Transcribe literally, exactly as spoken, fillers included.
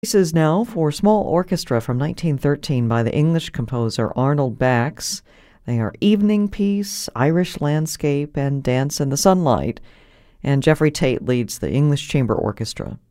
Pieces now for small orchestra from nineteen thirteen by the English composer Arnold Bax. They are Evening Piece, Irish Landscape, and Dance in the Sunlight. And Jeffrey Tate leads the English Chamber Orchestra.